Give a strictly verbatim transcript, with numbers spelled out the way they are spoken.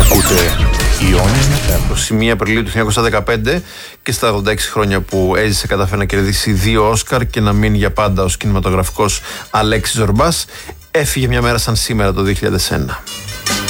Ακούτε Ion εφ εμ. είκοσι μία Απριλίου του χίλια εννιακόσια δεκαπέντε και στα ογδόντα έξι χρόνια που έζησε καταφέρει να κερδίσει δύο Όσκαρ και να μείνει για πάντα ως κινηματογραφικός Αλέξης Ζορμπάς. Έφυγε μια μέρα σαν σήμερα το δύο χιλιάδες ένα.